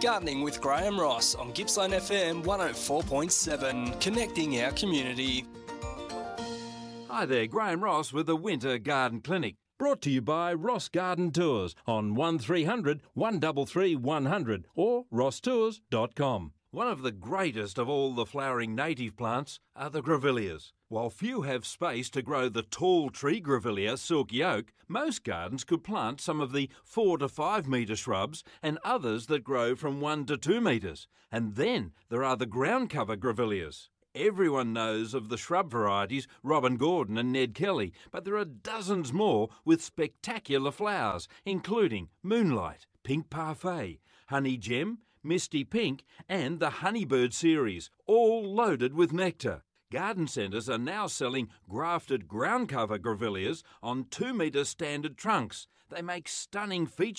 Gardening with Graham Ross on Gippsland FM 104.7, connecting our community. Hi there, Graham Ross with the Winter Garden Clinic. Brought to you by Ross Garden Tours on 1300 133 100 or rosstours.com. One of the greatest of all the flowering native plants are the grevilleas. While few have space to grow the tall tree grevillea, silky oak, most gardens could plant some of the 4 to 5 metre shrubs and others that grow from 1 to 2 metres. And then there are the ground cover grevilleas. Everyone knows of the shrub varieties Robin Gordon and Ned Kelly, but there are dozens more with spectacular flowers, including Moonlight, Pink Parfait, Honey Gem, Misty Pink and the Honeybird series, all loaded with nectar. Garden centres are now selling grafted ground cover grevilleas on 2 metre standard trunks. They make stunning feature